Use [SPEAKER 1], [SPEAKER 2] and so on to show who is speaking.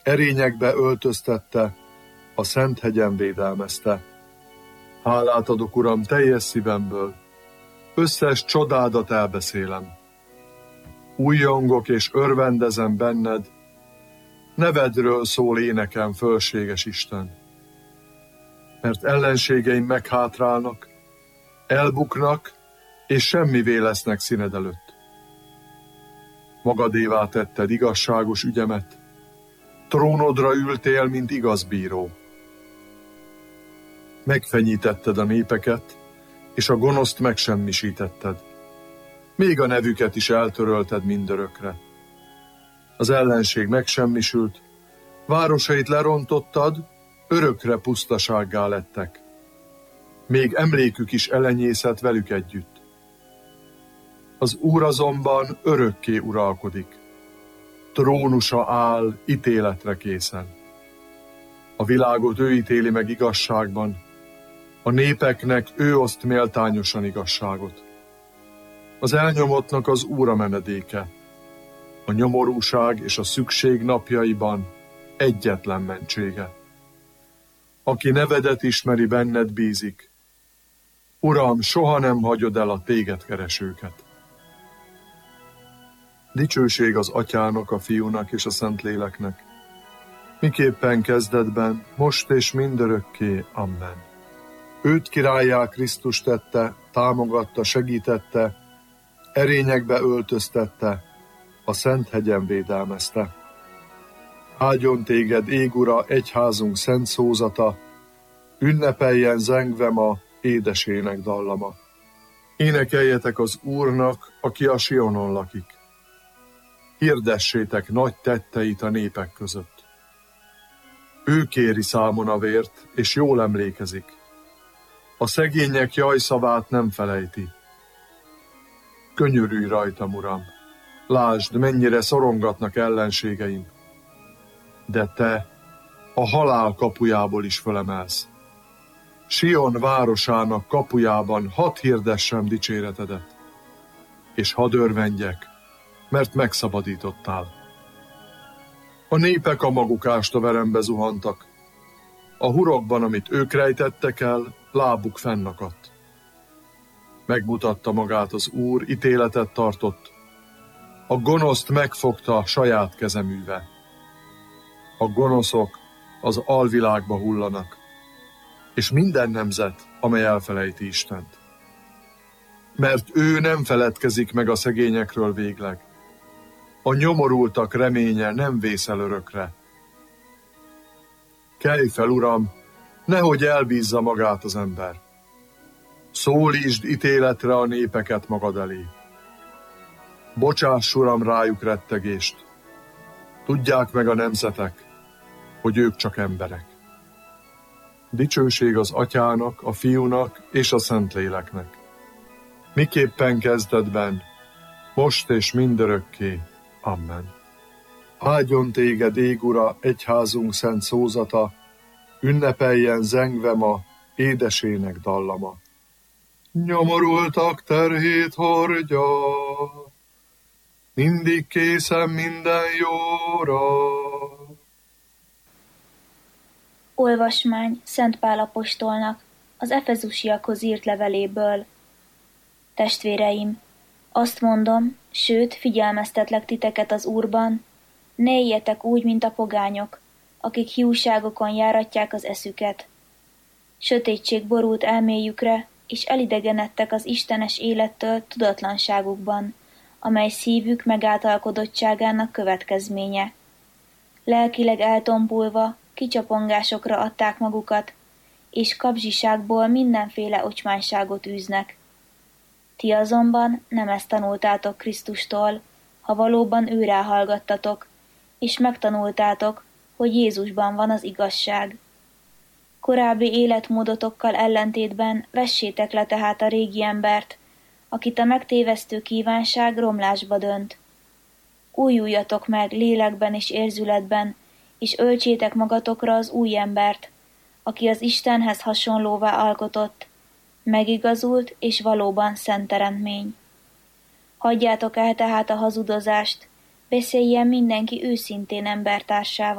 [SPEAKER 1] erényekbe öltöztette, a szent hegyen védelmezte. Hálát adok, Uram, teljes szívemből, összes csodádat elbeszélem. Újjongok és örvendezem benned, nevedről szól énekem, fölséges Isten. Mert ellenségeim meghátrálnak, elbuknak, és semmivé lesznek színed előtt. Magadévá tetted igazságos ügyemet, trónodra ültél, mint igaz bíró. Megfenyítetted a népeket, és a gonoszt megsemmisítetted. Még a nevüket is eltörölted mindörökre. Az ellenség megsemmisült, városait lerontottad, örökre pusztasággá lettek. Még emlékük is elenyészett velük együtt. Az Úr azonban örökké uralkodik. Trónusa áll ítéletre készen. A világot ő ítéli meg igazságban, a népeknek ő oszt méltányosan igazságot. Az elnyomottnak az Úr a menedéke, a nyomorúság és a szükség napjaiban egyetlen mentsége. Aki nevedet ismeri, benned bízik. Uram, soha nem hagyod el a téged keresőket. Dicsőség az Atyának, a Fiúnak és a Szentléleknek, miképpen kezdetben, most és mindörökké. Amen. Őt királlyá Krisztus tette, támogatta, segítette, erényekbe öltöztette, a szent hegyen védelmezte. Áldjon téged, ég Ura, egyházunk szent szózata, ünnepeljen zengve ma édesének dallama. Énekeljetek az Úrnak, aki a Sionon lakik. Hirdessétek nagy tetteit a népek között. Ő kéri számon a vért, és jól emlékezik. A szegények jajszavát nem felejti. Könyörülj rajtam, Uram! Lásd, mennyire szorongatnak ellenségeim. De te a halál kapujából is fölemelsz. Sion városának kapujában hadd hirdessem dicséretedet, és hadd örvendjek, mert megszabadítottál. A népek a maguk ástaverembe zuhantak. A hurokban, amit ők rejtettek el, lábuk fennakadt. Megmutatta magát az Úr, ítéletet tartott. A gonoszt megfogta saját kezeműve. A gonoszok az alvilágba hullanak, és minden nemzet, amely elfelejti Istent. Mert ő nem feledkezik meg a szegényekről végleg. A nyomorultak reménye nem vészel örökre. Kelj fel, Uram, nehogy elbízza magát az ember. Szólítsd ítéletre a népeket magad elé. Bocsáss, Uram, rájuk rettegést. Tudják meg a nemzetek, hogy ők csak emberek. Dicsőség az Atyának, a Fiúnak és a Szentléleknek. Miképpen kezdetben, most és mindörökké. Amen. Áldjon téged, ég Ura, egyházunk szent szózata, ünnepeljen zengve ma édesének dallama. Nyomorultak terhét hordja, mindig készen minden jóra.
[SPEAKER 2] Olvasmány Szent Pál apostolnak az efezusiakhoz írt leveléből. Testvéreim, azt mondom, sőt, figyelmeztetlek titeket az Úrban, ne éljetek úgy, mint a pogányok, akik hiúságokon járatják az eszüket. Sötétség borult elméjükre, és elidegenedtek az istenes élettől tudatlanságukban, amely szívük megáltalkodottságának következménye. Lelkileg eltompulva, kicsapongásokra adták magukat, és kapzsiságból mindenféle ocsmányságot űznek. Ti azonban nem ezt tanultátok Krisztustól, ha valóban őrá hallgattatok, és megtanultátok, hogy Jézusban van az igazság. Korábbi életmódotokkal ellentétben vessétek le tehát a régi embert, akit a megtévesztő kívánság romlásba dönt. Újuljatok meg lélekben és érzületben, és öltsétek magatokra az új embert, aki az Istenhez hasonlóvá alkotott, megigazult és valóban szent teremtmény. Hagyjátok el tehát a hazudozást, beszéljen mindenki őszintén embertársával,